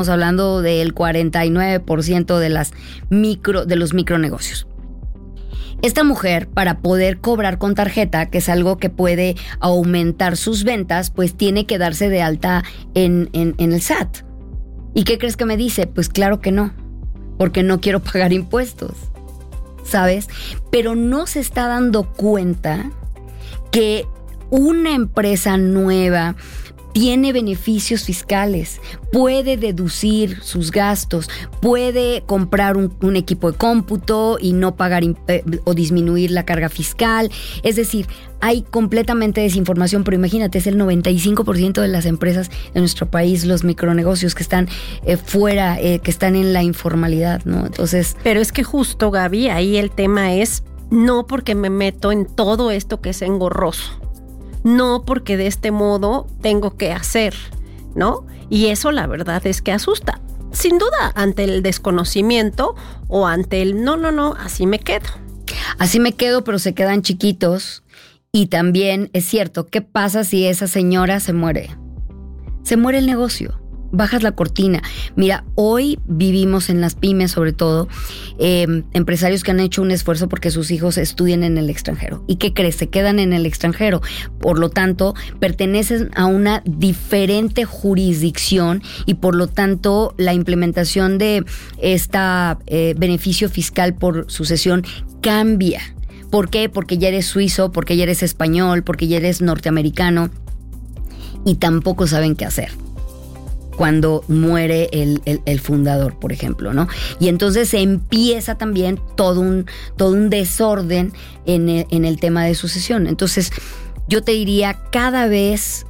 Estamos hablando del 49% de los micronegocios. Esta mujer, para poder cobrar con tarjeta, que es algo que puede aumentar sus ventas, pues tiene que darse de alta en el SAT. ¿Y qué crees que me dice? Pues claro que no, porque no quiero pagar impuestos, ¿sabes? Pero no se está dando cuenta que una empresa nueva tiene beneficios fiscales, puede deducir sus gastos, puede comprar un equipo de cómputo y no pagar o disminuir la carga fiscal. Es decir, hay completamente desinformación, pero imagínate, es el 95% de las empresas en nuestro país, los micronegocios que están fuera, que están en la informalidad, ¿no? Entonces, pero es que justo, Gaby, ahí el tema es no porque me meto en todo esto que es engorroso. No porque de este modo tengo que hacer, ¿no? Y eso la verdad es que asusta. Sin duda, ante el desconocimiento o ante el no, así me quedo. Así me quedo, pero se quedan chiquitos. Y también es cierto, ¿qué pasa si esa señora se muere? Se muere el negocio. Bajas la cortina. Mira, hoy vivimos en las pymes, sobre todo, empresarios que han hecho un esfuerzo porque sus hijos estudien en el extranjero. ¿Y qué crees? Se quedan en el extranjero. Por lo tanto, pertenecen a una diferente jurisdicción y por lo tanto, la implementación de beneficio fiscal por sucesión cambia. ¿Por qué? Porque ya eres suizo, porque ya eres español, porque ya eres norteamericano y tampoco saben qué hacer cuando muere el fundador, por ejemplo, ¿no? Y entonces se empieza también todo un desorden en el tema de sucesión. Entonces, yo te diría, cada vez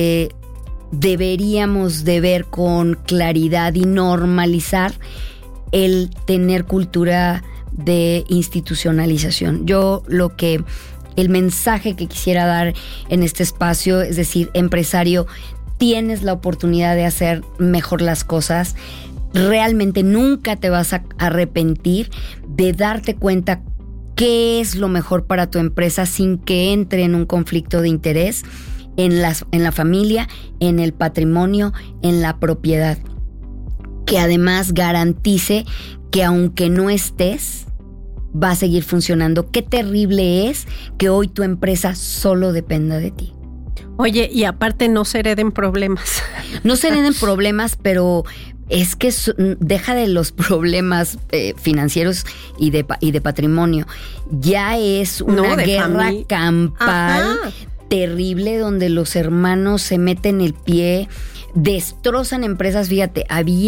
deberíamos de ver con claridad y normalizar el tener cultura de institucionalización. El mensaje que quisiera dar en este espacio, es decir, empresario, tienes la oportunidad de hacer mejor las cosas. Realmente nunca te vas a arrepentir de darte cuenta qué es lo mejor para tu empresa sin que entre en un conflicto de interés en la familia, en el patrimonio, en la propiedad. Que además garantice que aunque no estés, va a seguir funcionando. Qué terrible es que hoy tu empresa solo dependa de ti. Oye, y aparte no se hereden problemas. No se hereden problemas, pero es que deja de los problemas financieros y de patrimonio. Ya es una guerra campal terrible donde los hermanos se meten el pie, destrozan empresas. Fíjate,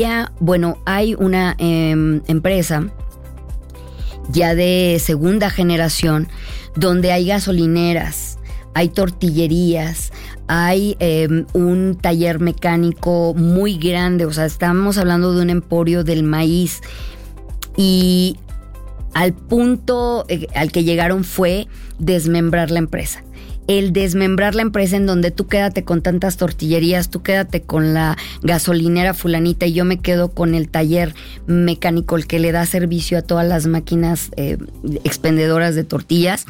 hay una empresa ya de segunda generación donde hay gasolineras, hay tortillerías, hay un taller mecánico muy grande. O sea, estamos hablando de un emporio del maíz. Y al punto al que llegaron fue desmembrar la empresa. El desmembrar la empresa en donde tú quédate con tantas tortillerías, tú quédate con la gasolinera fulanita y yo me quedo con el taller mecánico, el que le da servicio a todas las máquinas expendedoras de tortillas.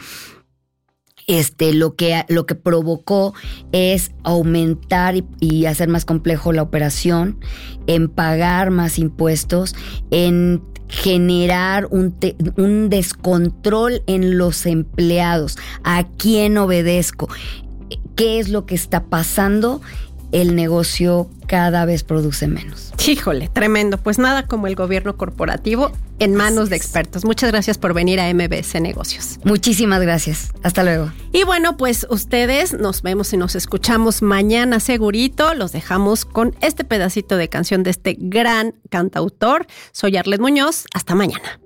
Lo que provocó es aumentar y hacer más complejo la operación, en pagar más impuestos, en generar un descontrol en los empleados. ¿A quién obedezco? ¿Qué es lo que está pasando? El negocio cada vez produce menos. Híjole, tremendo. Pues nada como el gobierno corporativo en manos de expertos. Muchas gracias por venir a MBS Negocios. Muchísimas gracias. Hasta luego. Y bueno, pues ustedes nos vemos y nos escuchamos mañana segurito. Los dejamos con este pedacito de canción de este gran cantautor. Soy Arlet Muñoz. Hasta mañana.